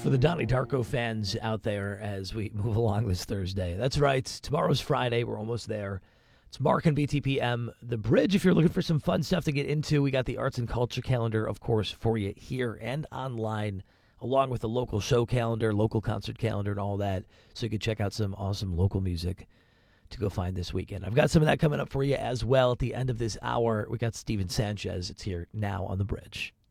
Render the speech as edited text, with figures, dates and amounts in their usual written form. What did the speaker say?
for the Donnie Darko fans out there as we move along this Thursday. That's right. Tomorrow's Friday. We're almost there. It's Mark and BTPM. The Bridge, if you're looking for some fun stuff to get into, we got the arts and culture calendar, of course, for you here and online, along with the local show calendar, local concert calendar, and all that, so you can check out some awesome local music to go find this weekend. I've got some of that coming up for you as well at the end of this hour. We got Steven Sanchez. It's here now on The Bridge.